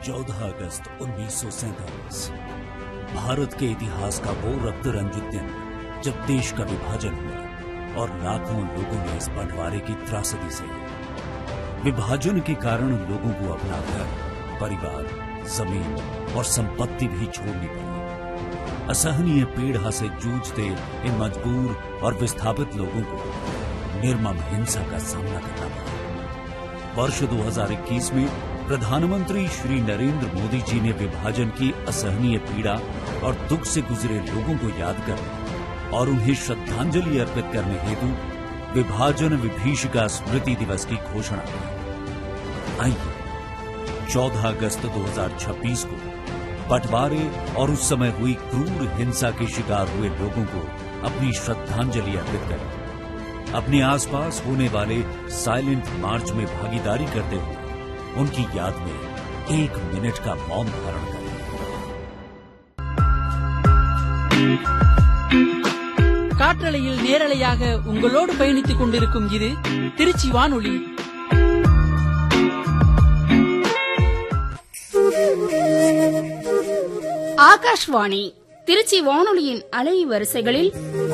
14 अगस्त 1947 भारत के इतिहास का वो रक्त रंजित दिन जब देश का विभाजन हुआ और लाखों लोगों ने इस बंटवारे की त्रासदी सही। विभाजन के कारण लोगों को अपना घर, परिवार, जमीन और संपत्ति भी छोड़नी पड़ी। असहनीय पीड़ा से जूझते इन मजबूर और विस्थापित लोगों को निर्मम हिंसा का सामना करना पड़ा। वर्ष 2021 में प्रधानमंत्री श्री नरेंद्र मोदी जी ने विभाजन की असहनीय पीड़ा और दुख से गुजरे लोगों को याद करने और उन्हें श्रद्धांजलि अर्पित करने हेतु विभाजन विभीषिका स्मृति दिवस की घोषणा की। आइए 14 अगस्त 2026 को बंटवारे और उस समय हुई क्रूर हिंसा के शिकार हुए लोगों को अपनी श्रद्धांजलि अर्पित करें। अपने आसपास होने वाले साइलेंट मार्च में भागीदारी करते हुए उनकी याद में 1 मिनट का मौन धारण करें। காற்றலையில் நேரலையாக உங்களோடு பயணித்துக் கொண்டிருக்கும் இது திருச்சி வானொலி. ஆகாஷ்வாணி திருச்சி வானொலியின் அலை வரிசைகளில்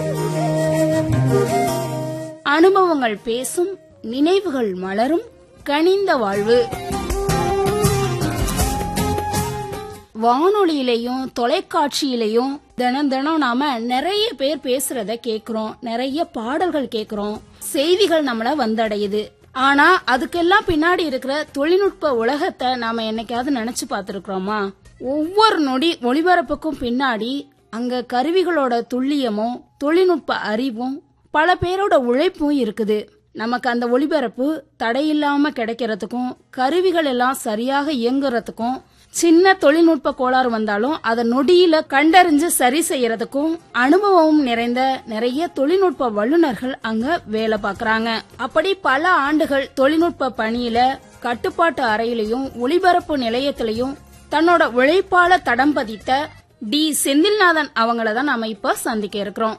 அனுபவங்கள் பேசும், நினைவுகள் மலரும் கனிந்த வாழ்வு. வானொலியிலையும் தொலைக்காட்சியிலையும் தினம் நாம நிறைய பேர் பேசுறத கேக்குறோம், நிறைய பாடல்கள் கேக்குறோம், செய்திகள் நம்மள வந்தடையுது. ஆனா அதுக்கெல்லாம் பின்னாடி இருக்கிற தொழில்நுட்ப உலகத்தை நாம என்னைக்காவது நினைச்சு பார்த்திருக்கிறோமா? ஒவ்வொரு நொடி ஒளிபரப்புக்கும் பின்னாடி அங்க கருவிகளோட துல்லியமும் தொழில்நுட்ப அறிவும் பல பேரோட உழைப்பும் இருக்குது. நமக்கு அந்த ஒளிபரப்பு தடையில்லாம கிடைக்கிறதுக்கும் கருவிகள் எல்லாம் சரியாக இயங்குறதுக்கும் சின்ன தொழில்நுட்ப கோளாறு வந்தாலும் அதை நொடியில கண்டறிஞ்சு சரி செய்யறதுக்கும் அனுபவம் நிறைந்த நிறைய தொழில்நுட்ப வல்லுநர்கள் அங்க வேலை பாக்குறாங்க. அப்படி பல ஆண்டுகள் தொழில்நுட்ப பணியில கட்டுப்பாட்டு அறையிலையும் ஒளிபரப்பு நிலையத்திலையும் தன்னோட உழைப்பால தடம் பதித்த டி செந்தில்நாதன் அவங்களதான் நாம இப்ப சந்திக்க இருக்கிறோம்.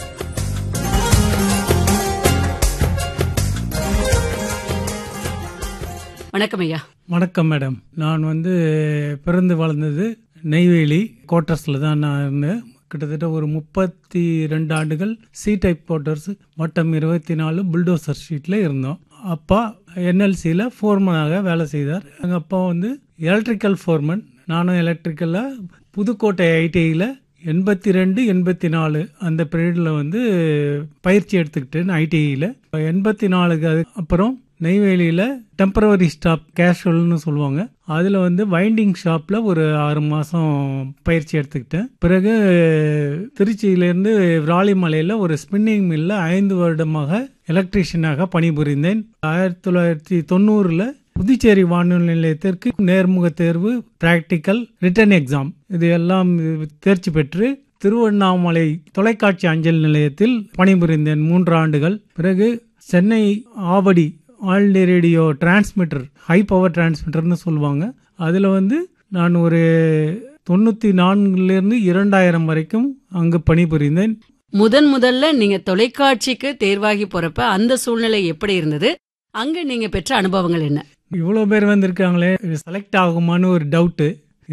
வணக்கம் ஐயா. வணக்கம் மேடம். நான் பிறந்து வளர்ந்தது நெய்வேலி கோட்டர்ஸ்ல தான் நான் இருந்தேன். கிட்டத்தட்ட ஒரு 32 ஆண்டுகள் சி டைப் கோட்டர்ஸ் வட்டம் 24 புல்டோசர் ஸ்ட்ரீட்ல இருந்தோம். அப்பா என்எல்சியில் ஃபோர்மனாக வேலை செய்தார். எங்கள் அப்பா எலக்ட்ரிக்கல் ஃபோர்மன், நானும் எலக்ட்ரிக்கல்ல புதுக்கோட்டை ஐடிஐயில் 82, 84 அந்த பீரியடில் பயிற்சி எடுத்துக்கிட்டேன் ஐடிஐயில். 84க்கு அப்புறம் நெய்வேலியில் டெம்பரவரி ஸ்டாப் கேஷுவல்னு சொல்லுவாங்க, அதில் வைண்டிங் ஷாப்பில் ஒரு 6 மாதம் பயிற்சி எடுத்துக்கிட்டேன். பிறகு திருச்சியிலேருந்து விராலிமலையில் ஒரு ஸ்பின்னிங் மில்லில் 5 வருடமாக எலக்ட்ரீஷியனாக பணிபுரிந்தேன். 1990 புதுச்சேரி வானொலி நிலையத்திற்கு நேர்முக தேர்வு, பிராக்டிக்கல், ரிட்டன் எக்ஸாம் இது எல்லாம் தேர்ச்சி பெற்று திருவண்ணாமலை தொலைக்காட்சி அஞ்சல் நிலையத்தில் பணிபுரிந்தேன் 3 ஆண்டுகள். பிறகு Chennai Avadi all India radio transmitter, high power டிரான்ஸ்மிட்டர்னு சொல்லுவாங்க, அதில் நான் ஒரு 94லேருந்து 2000 வரைக்கும் அங்கு பணிபுரிந்தேன். முதல்ல நீங்க தொலைக்காட்சிக்கு தேர்வாகி போறப்ப அந்த சூழ்நிலை எப்படி இருந்தது? அங்க நீங்க பெற்ற அனுபவங்கள் என்ன? இவ்வளோ பேர் வந்திருக்காங்களே, செலக்ட் ஆகுமான்னு ஒரு டவுட்டு.